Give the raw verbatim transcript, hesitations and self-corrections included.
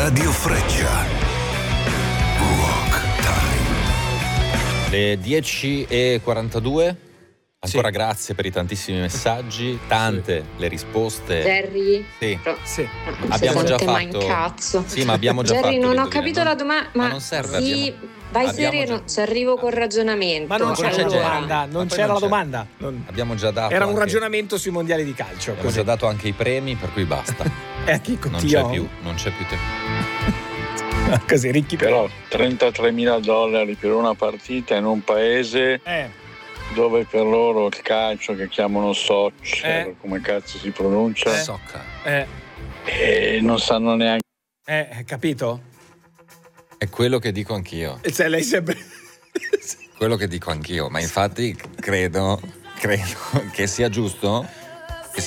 Radio Freccia. Rock Time. Le dieci e quarantadue. Ancora Sì. grazie per i tantissimi messaggi, tante sì. le risposte. Jerry? Sì. Sì. No, abbiamo già ma fatto. incazzo. Sì, ma abbiamo già Jerry, fatto. non ho l'indovina- capito non- la domanda, ma, ma non serve, sì, abbiamo- vai abbiamo sereno, già- ci arrivo col ragionamento. Ma non Ma c'era c'è la Jerry. domanda, Ma non poi c'era non la c'è. domanda. Non- Abbiamo già dato. Era un anche- ragionamento sui mondiali di calcio. Abbiamo Così. già dato anche i premi, per cui basta. E a chi Non Dio? c'è più, non c'è più tempo. Così, ricchi Però trentatremila dollari per una partita in un paese Eh, dove per loro il calcio che chiamano soccer, Eh. come cazzo si pronuncia, Socca. eh, e non sanno neanche. eh, capito? È quello che dico anch'io. E cioè, lei sempre. Quello che dico anch'io, ma infatti credo, credo che sia giusto